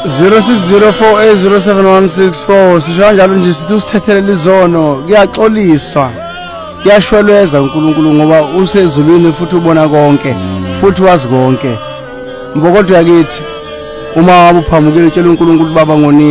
0604807164 sisho kanjalo nje sithi usithethelele izono kuyaxoliswa kuyashweleza uNkulunkulu ngoba usezulwini futhi ubona konke futhi wazi konke mbokodwa yakithi uma wabuphamukile utshela uNkulunkulu baba ngoni